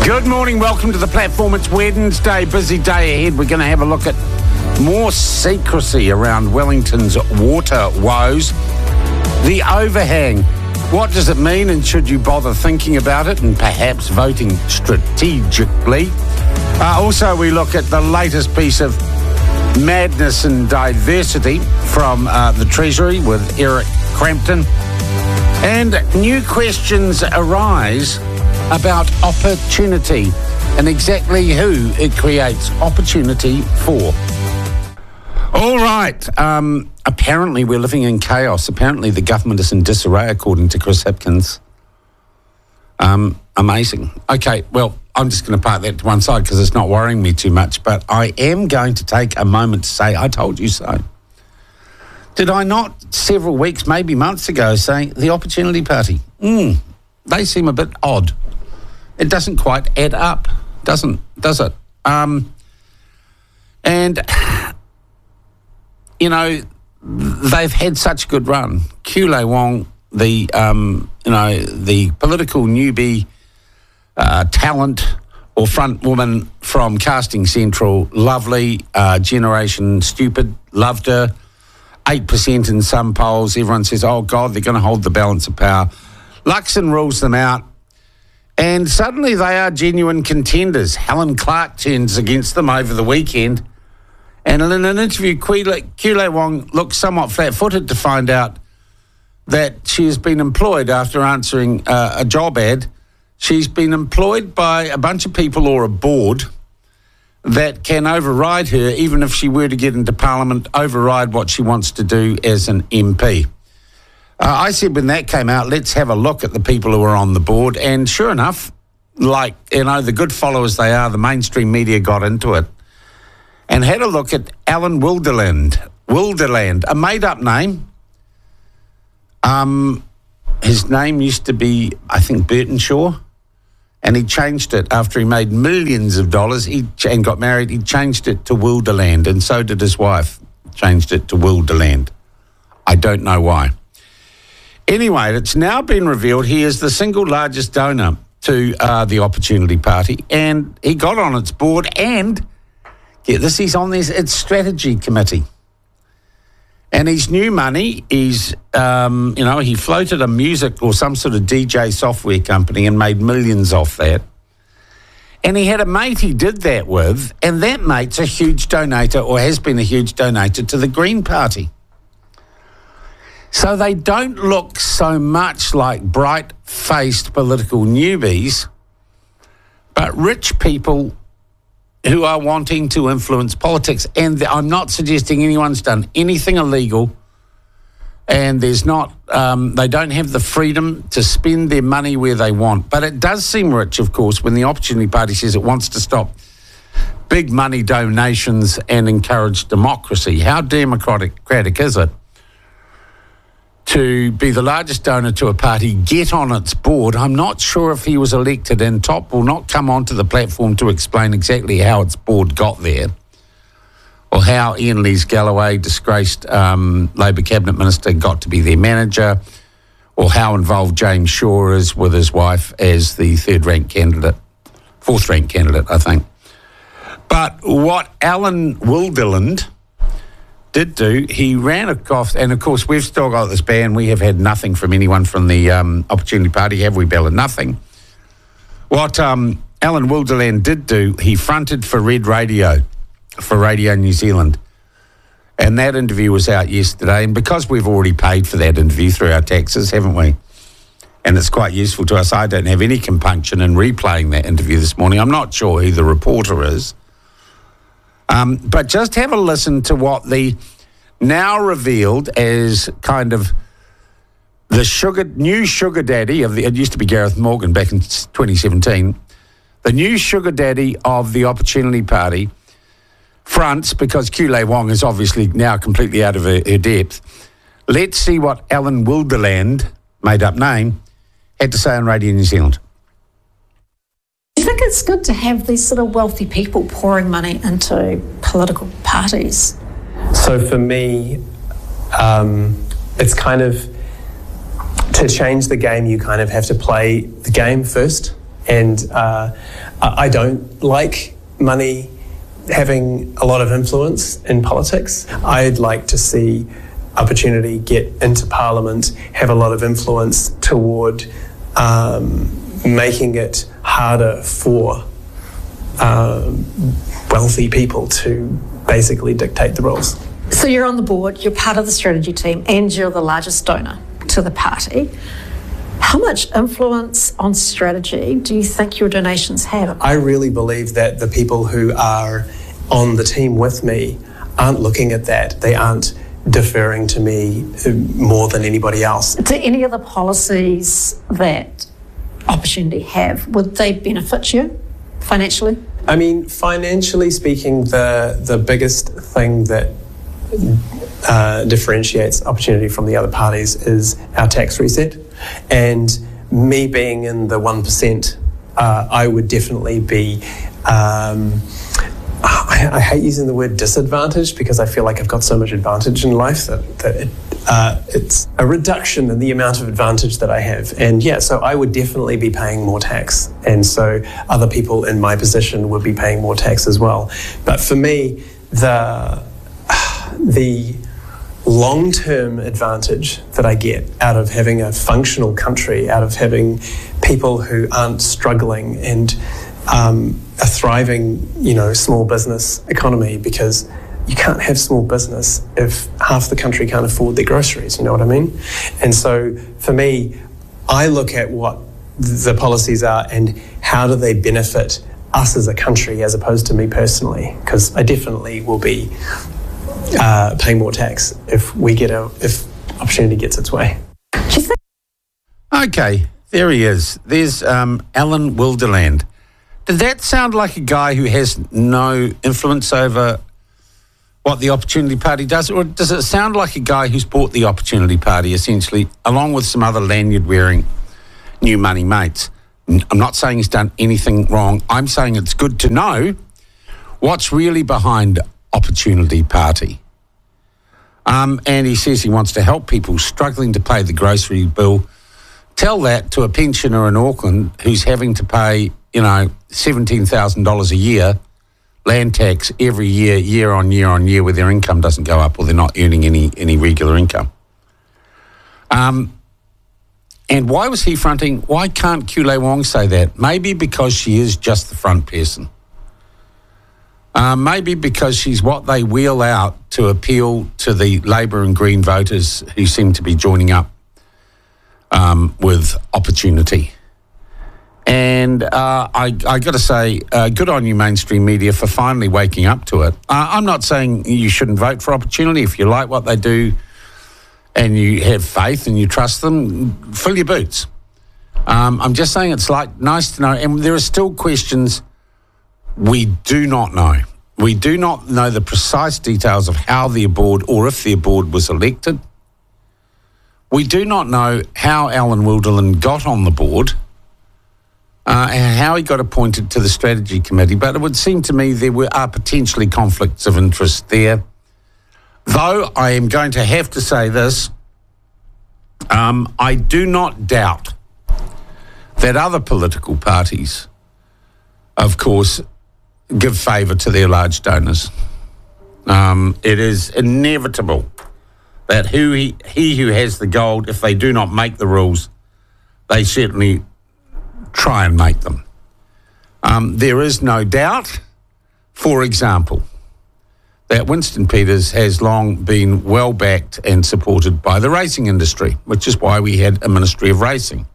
Good morning, welcome to the platform. It's Wednesday, busy day ahead. We're going to have a look at more secrecy around Wellington's water woes. The overhang, what does it mean, and should you bother thinking about it and perhaps voting strategically? Also, we look at the latest piece of madness and diversity from the Treasury with Eric Crampton. And new questions arise about opportunity and exactly who it creates opportunity for. All right. Apparently we're living in chaos. Apparently the government is in disarray, according to Chris Hipkins. Amazing. Okay, well, I'm just going to park that to one side because it's not worrying me too much, but I am going to take a moment to say, I told you so. Did I not several weeks, maybe months ago, say the Opportunity Party? They seem a bit odd. It doesn't quite add up, does it? And, you know, they've had such a good run. Kulei Wong, the political newbie talent or front woman from Casting Central, lovely, Generation Stupid, loved her. 8% in some polls. Everyone says, oh, God, they're going to hold the balance of power. Luxon rules them out. And suddenly they are genuine contenders. Helen Clark turns against them over the weekend. And in an interview, Kulei Wong looked somewhat flat-footed to find out that she has been employed after answering a job ad. She's been employed by a bunch of people or a board that can override her, even if she were to get into Parliament, override what she wants to do as an MP. I said when that came out, let's have a look at the people who are on the board. And sure enough, like, you know, the good followers they are, the mainstream media got into it and had a look at Alan Wilderland, a made-up name. His name used to be, I think, Burtonshaw, and he changed it after he made millions of dollars and got married. He changed it to Wilderland, and so did his wife, changed it to Wilderland. I don't know why. Anyway, it's now been revealed he is the single largest donor to the Opportunity Party, and he got on its board, and get this, he's on its strategy committee. And his new money is, he floated a music or some sort of DJ software company and made millions off that. And he had a mate he did that with, and that mate's a huge donator, or has been a huge donator, to the Green Party. So they don't look so much like bright-faced political newbies, but rich people who are wanting to influence politics. And I'm not suggesting anyone's done anything illegal, and there's not, they don't have the freedom to spend their money where they want. But it does seem rich, of course, when the Opportunity Party says it wants to stop big money donations and encourage democracy. How democratic is it to be the largest donor to a party, get on its board? I'm not sure if he was elected, and Top will not come onto the platform to explain exactly how its board got there, or how Ian Lees-Galloway, disgraced Labor Cabinet Minister, got to be their manager, or how involved James Shaw is with his wife as the fourth-ranked candidate, I think. But what Alan Wilderland did do, he ran off, and of course we've still got this ban. We have had nothing from anyone from the Opportunity Party, have we, Bella? Nothing. What Alan Wilderland did do, he fronted for Red Radio, for Radio New Zealand, and that interview was out yesterday. And because we've already paid for that interview through our taxes, haven't we? And it's quite useful to us. I don't have any compunction in replaying that interview this morning. I'm not sure who the reporter is. But just have a listen to what the now revealed as kind of the new sugar daddy of it used to be Gareth Morgan back in 2017, the new sugar daddy of the Opportunity Party fronts, because Kulei Wong is obviously now completely out of her depth. Let's see what Alan Wilderland, made up name, had to say on Radio New Zealand. I think it's good to have these sort of wealthy people pouring money into political parties. So for me, it's kind of, to change the game, you kind of have to play the game first. And I don't like money having a lot of influence in politics. I'd like to see opportunity get into Parliament, have a lot of influence toward making it harder for wealthy people to basically dictate the rules. So you're on the board, you're part of the strategy team, and you're the largest donor to the party. How much influence on strategy do you think your donations have? I really believe that the people who are on the team with me aren't looking at that. They aren't deferring to me more than anybody else. Do any of the policies that Opportunity have, would they benefit you financially? I mean, financially speaking, the biggest thing that differentiates Opportunity from the other parties is our tax reset. And me being in the 1%, I would definitely be, I hate using the word disadvantaged because I feel like I've got so much advantage in life that it's a reduction in the amount of advantage that I have. And yeah, so I would definitely be paying more tax. And so other people in my position would be paying more tax as well. But for me, the long-term advantage that I get out of having a functional country, out of having people who aren't struggling and a thriving, small business economy, because you can't have small business if half the country can't afford their groceries, you know what I mean? And so for me, I look at what the policies are and how do they benefit us as a country as opposed to me personally, because I definitely will be paying more tax if Opportunity gets its way. Okay, there he is. There's Alan Wilderland. Did that sound like a guy who has no influence over what the Opportunity Party does, or does it sound like a guy who's bought the Opportunity Party essentially, along with some other lanyard-wearing new money mates? I'm not saying he's done anything wrong. I'm saying it's good to know what's really behind Opportunity Party. And he says he wants to help people struggling to pay the grocery bill. Tell that to a pensioner in Auckland who's having to pay, $17,000 a year land tax every year, year on year, where their income doesn't go up or they're not earning any regular income. And why was he fronting? Why can't Kule Wong say that? Maybe because she is just the front person. Maybe because she's what they wheel out to appeal to the Labour and Green voters who seem to be joining up with Opportunity. And I got to say, good on you, mainstream media, for finally waking up to it. I'm not saying you shouldn't vote for Opportunity. If you like what they do and you have faith and you trust them, fill your boots. I'm just saying it's nice to know. And there are still questions we do not know. We do not know the precise details of how the board, or if the board was elected. We do not know how Alan Wilderland got on the board and how he got appointed to the strategy committee, but it would seem to me there are potentially conflicts of interest there. Though I am going to have to say this, I do not doubt that other political parties, of course, give favour to their large donors. It is inevitable that he who has the gold, if they do not make the rules, they certainly try and make them. There is no doubt, for example, that Winston Peters has long been well backed and supported by the racing industry, which is why we had a Ministry of Racing.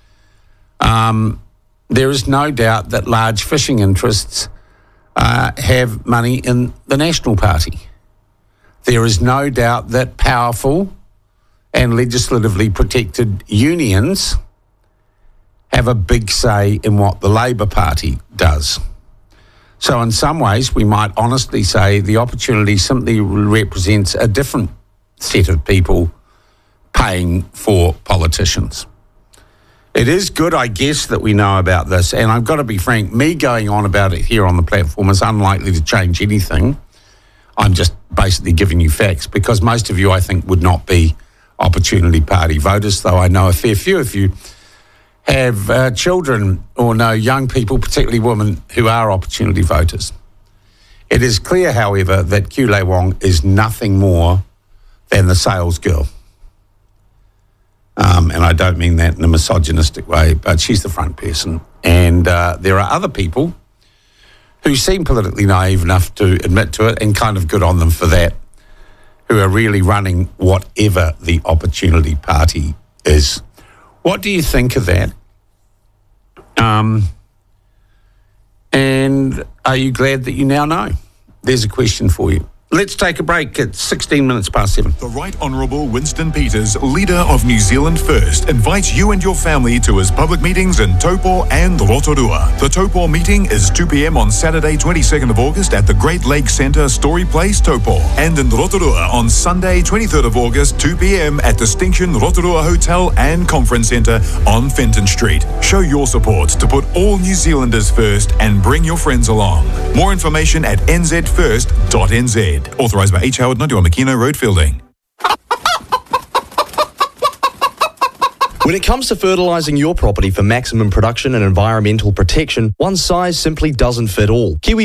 There is no doubt that large fishing interests have money in the National Party. There is no doubt that powerful and legislatively protected unions have a big say in what the Labour Party does. So in some ways, we might honestly say the Opportunity simply represents a different set of people paying for politicians. It is good, I guess, that we know about this, and I've got to be frank, me going on about it here on the platform is unlikely to change anything. I'm just basically giving you facts, because most of you, I think, would not be Opportunity Party voters, though I know a fair few of you have children or know young people, particularly women, who are opportunity voters. It is clear, however, that Kulei Wong is nothing more than the sales girl. And I don't mean that in a misogynistic way, but she's the front person. And there are other people who seem politically naive enough to admit to it, and kind of good on them for that, who are really running whatever the Opportunity Party is. What do you think of that? And are you glad that you now know? There's a question for you. Let's take a break at 16 minutes past 7. The Right Honourable Winston Peters, leader of New Zealand First, invites you and your family to his public meetings in Taupo and Rotorua. The Taupo meeting is 2 p.m. on Saturday, 22nd of August at the Great Lakes Centre, Story Place, Taupo. And in Rotorua on Sunday, 23rd of August, 2 p.m. at Distinction Rotorua Hotel and Conference Centre on Fenton Street. Show your support to put all New Zealanders first and bring your friends along. More information at nzfirst.nz. Authorised by H. Howard, 91 Makino Road, Fielding. When it comes to fertilising your property for maximum production and environmental protection, one size simply doesn't fit all. Kiwi